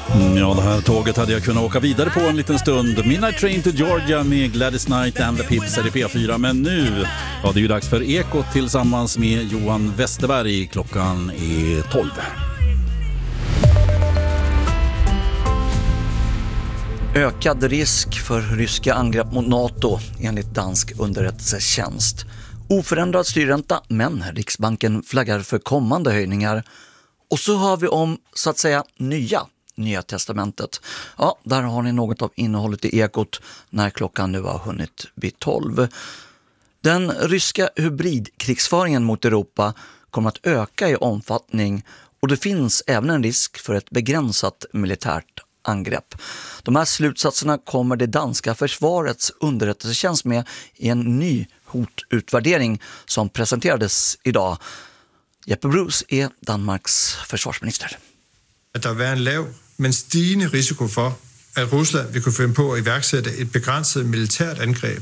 Ja, det här tåget hade jag kunnat åka vidare på en liten stund. Midnight Train to Georgia med Gladys Knight and the Pips här i P4. Men nu, ja, det är ju dags för Ekot tillsammans med Johan Westerberg. Klockan är 12. Ökad risk för ryska angrepp mot NATO enligt dansk underrättelsetjänst. Oförändrad styrränta, men Riksbanken flaggar för kommande höjningar. Och så har vi om, så att säga, Nya testamentet. Ja, där har ni något av innehållet i Ekot när klockan nu har hunnit bli 12. Den ryska hybridkrigsföringen mot Europa kommer att öka i omfattning och det finns även en risk för ett begränsat militärt angrepp. De här slutsatserna kommer det danska försvarets underrättelsetjänst med i en ny hotutvärdering som presenterades idag. Jeppe Bruus är Danmarks försvarsminister. Att det är en lav men stigande risiko för att Ryssland vill kunna finna på att ivärksätta ett begränsat militärt angrepp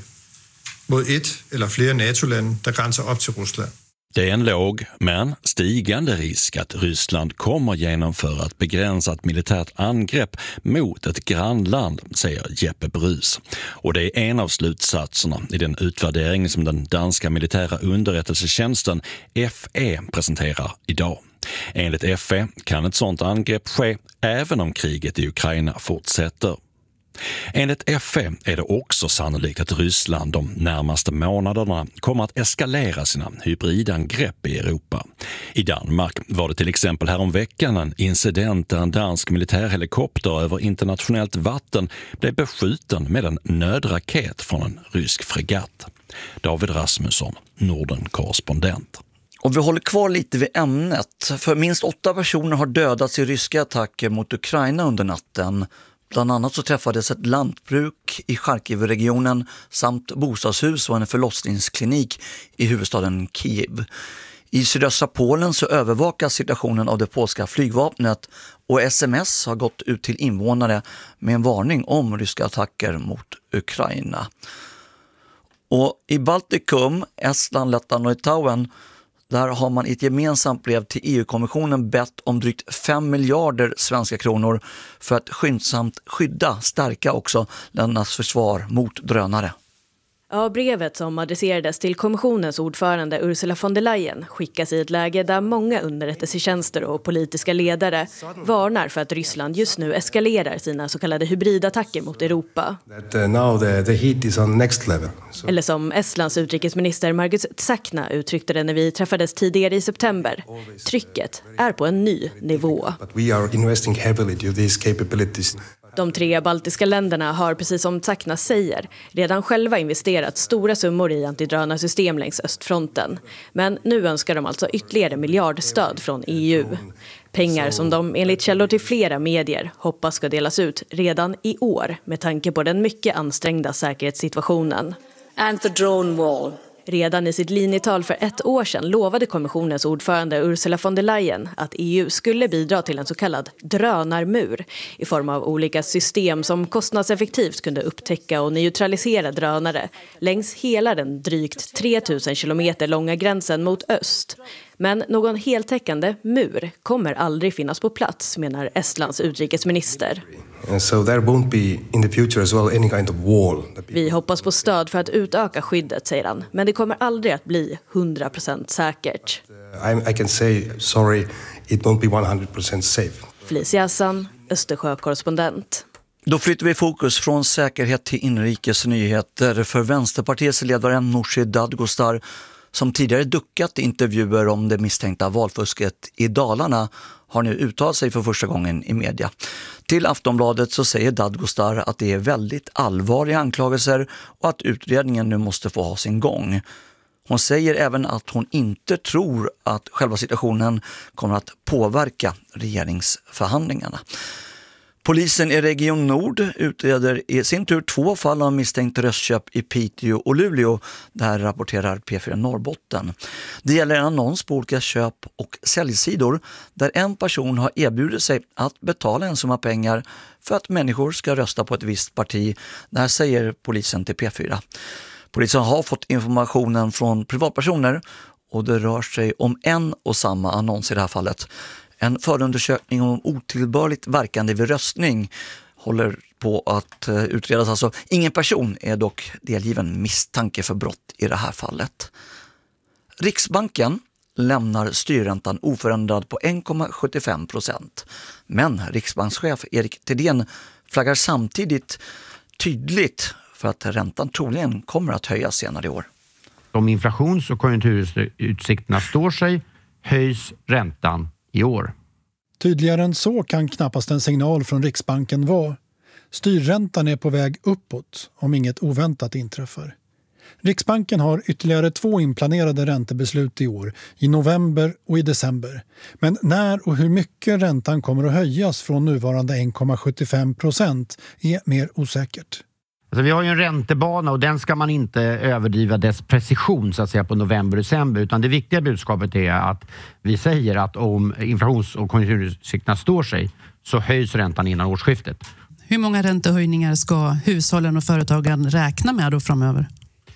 mot ett eller flera NATO-länder där gränsar upp till Ryssland. Det är en låg men stigande risk att Ryssland kommer genomföra ett begränsat militärt angrepp mot ett grannland, säger Jeppe Bruus. Och det är en av slutsatserna i den utvärdering som den danska militära underrättelsetjänsten FE presenterar idag. Enligt FE kan ett sådant angrepp ske även om kriget i Ukraina fortsätter. Enligt FE är det också sannolikt att Ryssland de närmaste månaderna kommer att eskalera sina hybridangrepp i Europa. I Danmark var det till exempel häromveckan en incident där en dansk militärhelikopter över internationellt vatten blev beskjuten med en nödraket från en rysk fregatt. David Rasmusson, Norden-korrespondent. Och vi håller kvar lite vid ämnet, för minst 8 personer har dödats i ryska attacker mot Ukraina under natten. Bland annat så träffades ett lantbruk i Charkiv-regionen samt bostadshus och en förlossningsklinik i huvudstaden Kiev. I sydöstra Polen så övervakas situationen av det polska flygvapnet och SMS har gått ut till invånare med en varning om ryska attacker mot Ukraina. Och i Baltikum, Estland, Lettland och Litauen, där har man i ett gemensamt brev till EU-kommissionen bett om drygt 5 miljarder svenska kronor för att skyndsamt stärka också ländernas försvar mot drönare. Ja, brevet som adresserades till kommissionens ordförande Ursula von der Leyen skickas i ett läge där många underrättelsetjänster och politiska ledare varnar för att Ryssland just nu eskalerar sina så kallade hybridattacker mot Europa. Eller som Estlands utrikesminister Margus Tsakna uttryckte det när vi träffades tidigare i september. Trycket är på en ny nivå. De 3 baltiska länderna har, precis som Tsakna säger, redan själva investerat stora summor i antidrönarsystem längs östfronten. Men nu önskar de alltså ytterligare miljardstöd från EU. Pengar som de enligt källor till flera medier hoppas ska delas ut redan i år med tanke på den mycket ansträngda säkerhetssituationen. And the drone wall. Redan i sitt linjetal för 1 år sedan lovade kommissionens ordförande Ursula von der Leyen att EU skulle bidra till en så kallad drönarmur i form av olika system som kostnadseffektivt kunde upptäcka och neutralisera drönare längs hela den drygt 3000 kilometer långa gränsen mot öst. Men någon heltäckande mur kommer aldrig finnas på plats, menar Estlands utrikesminister. Vi hoppas på stöd för att utöka skyddet, säger han, men det kommer aldrig att bli 100% säkert. I can say sorry, it won't be 100% safe. Felicia Hassan, Östersjö-korrespondent. Då flyttar vi fokus från säkerhet till inrikes nyheter för Vänsterpartiets ledare Nooshi Dadgostar, som tidigare duckat intervjuer om det misstänkta valfusket i Dalarna, har nu uttalat sig för första gången i media. Till Aftonbladet så säger Dadgostar att det är väldigt allvarliga anklagelser och att utredningen nu måste få ha sin gång. Hon säger även att hon inte tror att själva situationen kommer att påverka regeringsförhandlingarna. Polisen i Region Nord utreder i sin tur 2 fall av misstänkt röstköp i Piteå och Luleå. Där rapporterar P4 Norrbotten. Det gäller en annons på olika köp- och säljsidor där en person har erbjudit sig att betala en summa pengar för att människor ska rösta på ett visst parti. Det här säger polisen till P4. Polisen har fått informationen från privatpersoner och det rör sig om en och samma annons i det här fallet. En förundersökning om otillbörligt verkande vid röstning håller på att utredas. Alltså, ingen person är dock delgiven misstanke för brott i det här fallet. Riksbanken lämnar styrräntan oförändrad på 1,75%. Men riksbankschef Erik Thedéen flaggar samtidigt tydligt för att räntan troligen kommer att höjas senare i år. Om inflations- och konjunkturutsikterna står sig höjs räntan i år. Tydligare än så kan knappast en signal från Riksbanken vara. Styrräntan är på väg uppåt om inget oväntat inträffar. Riksbanken har ytterligare 2 inplanerade räntebeslut i år, i november och i december. Men när och hur mycket räntan kommer att höjas från nuvarande 1,75% är mer osäkert. Alltså vi har ju en räntebana och den ska man inte överdriva dess precision så att säga på november och december, utan det viktiga budskapet är att vi säger att om inflations- och konjunkturutsikterna står sig så höjs räntan innan årsskiftet. Hur många räntehöjningar ska hushållen och företagen räkna med då framöver?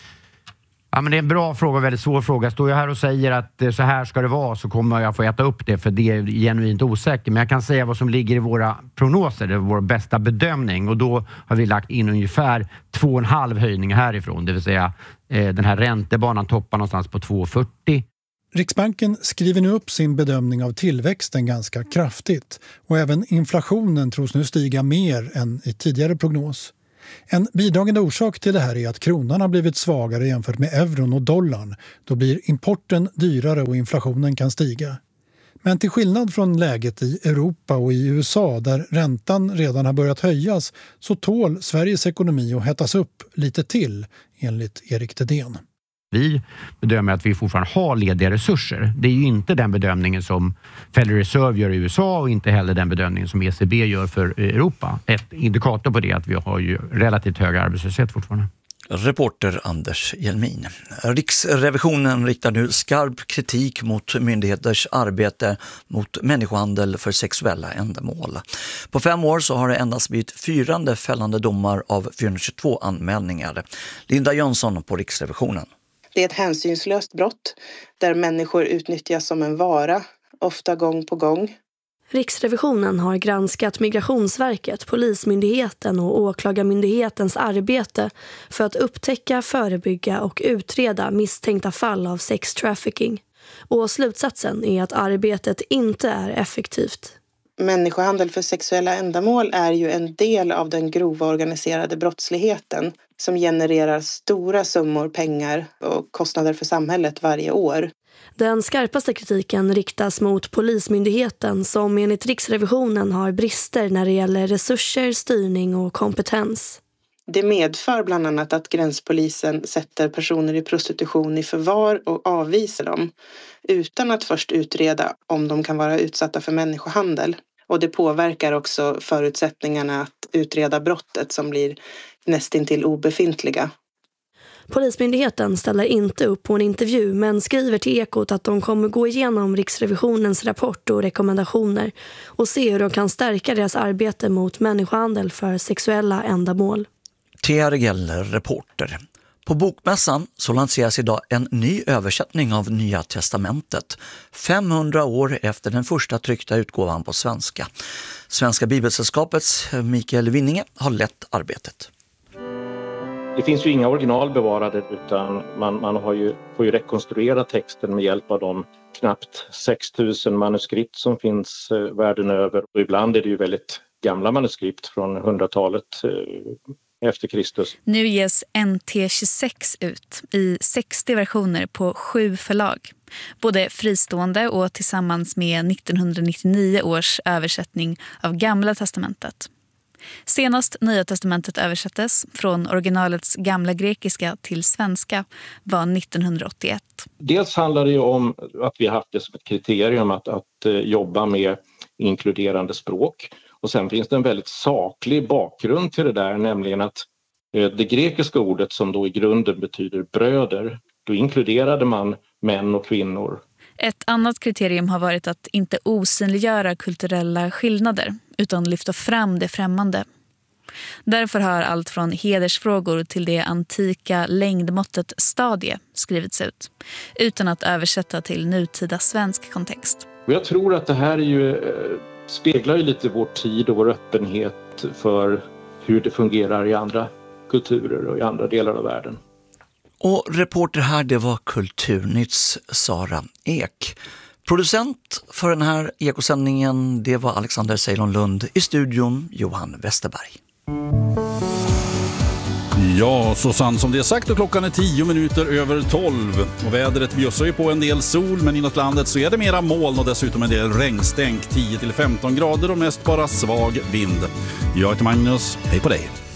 Ja, men det är en bra fråga och väldigt svår fråga. Står jag här och säger att så här ska det vara så kommer jag få äta upp det, för det är genuint osäkert. Men jag kan säga vad som ligger i våra prognoser, det är vår bästa bedömning. Och då har vi lagt in ungefär 2,5 höjningar härifrån. Det vill säga den här räntebanan toppar någonstans på 2,40. Riksbanken skriver nu upp sin bedömning av tillväxten ganska kraftigt. Och även inflationen tros nu stiga mer än i tidigare prognos. En bidragande orsak till det här är att kronan har blivit svagare jämfört med euron och dollarn. Då blir importen dyrare och inflationen kan stiga. Men till skillnad från läget i Europa och i USA där räntan redan har börjat höjas så tål Sveriges ekonomi att hettas upp lite till, enligt Erik Thedéen. Vi bedömer att vi fortfarande har lediga resurser. Det är ju inte den bedömningen som Federal Reserve gör i USA och inte heller den bedömningen som ECB gör för Europa. Ett indikator på det är att vi har ju relativt hög arbetslöshet fortfarande. Reporter Anders Hjelmin. Riksrevisionen riktar nu skarp kritik mot myndigheters arbete mot människohandel för sexuella ändamål. På 5 år så har det endast blivit 4 fällande domar av 422 anmälningar. Linda Jönsson på Riksrevisionen. Det är ett hänsynslöst brott där människor utnyttjas som en vara, ofta gång på gång. Riksrevisionen har granskat Migrationsverket, Polismyndigheten och Åklagarmyndighetens arbete för att upptäcka, förebygga och utreda misstänkta fall av sextrafficking. Och slutsatsen är att arbetet inte är effektivt. Människohandel för sexuella ändamål är ju en del av den grova organiserade brottsligheten som genererar stora summor pengar och kostnader för samhället varje år. Den skarpaste kritiken riktas mot Polismyndigheten som enligt Riksrevisionen har brister när det gäller resurser, styrning och kompetens. Det medför bland annat att gränspolisen sätter personer i prostitution i förvar och avvisar dem utan att först utreda om de kan vara utsatta för människohandel. Och det påverkar också förutsättningarna att utreda brottet som blir nästintill obefintliga. Polismyndigheten ställer inte upp på en intervju men skriver till Ekot att de kommer gå igenom Riksrevisionens rapport och rekommendationer och se hur de kan stärka deras arbete mot människohandel för sexuella ändamål. TRGL reporter. På Bokmässan så lanseras idag en ny översättning av Nya testamentet. 500 år efter den första tryckta utgåvan på svenska. Svenska Bibelsällskapets Mikael Winninge har lett arbetet. Det finns ju inga original bevarade utan man får ju rekonstruera texten med hjälp av de knappt 6000 manuskript som finns världen över. Och ibland är det ju väldigt gamla manuskript från 100-talet efter Kristus. Nu ges NT26 ut i 60 versioner på 7 förlag. Både fristående och tillsammans med 1999 års översättning av Gamla testamentet. Senast Nya testamentet översattes från originalets gamla grekiska till svenska var 1981. Dels handlar det ju om att vi har haft det som ett kriterium att jobba med inkluderande språk. Och sen finns det en väldigt saklig bakgrund till det där, nämligen att det grekiska ordet som då i grunden betyder bröder, då inkluderade man män och kvinnor. Ett annat kriterium har varit att inte osynliggöra kulturella skillnader utan lyfta fram det främmande. Därför har allt från hedersfrågor till det antika längdmåttet stadie skrivits ut utan att översätta till nutida svensk kontext. Och jag tror att det här är ju, speglar ju lite vår tid och vår öppenhet för hur det fungerar i andra kulturer och i andra delar av världen. Och reporter här, det var Kulturnytts Sara Ek. Producent för den här ekosändningen, det var Alexander Ceylon Lund. I studion Johan Westerberg. Ja, så sant som det är sagt, och klockan är 10 minuter över 12. Och vädret bjussar ju på en del sol, men inåt landet så är det mera moln och dessutom en del regnstänk, 10-15 grader och mest bara svag vind. Jag heter Magnus, hej på dig.